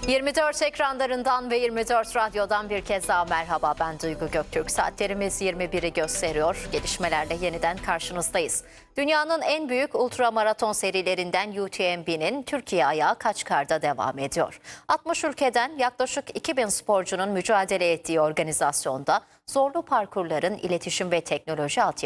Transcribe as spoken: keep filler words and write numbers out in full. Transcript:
yirmi dört ekranlarından ve yirmi dört radyodan bir kez daha merhaba, ben Duygu Göktürk. Saatlerimiz yirmi biri gösteriyor. Gelişmelerle yeniden karşınızdayız. Dünyanın en büyük ultramaraton serilerinden U T M B'nin Türkiye ayağı Kaçkar'da devam ediyor. altmış ülkeden yaklaşık iki bin sporcunun mücadele ettiği organizasyonda zorlu parkurların iletişim ve teknoloji altyapısı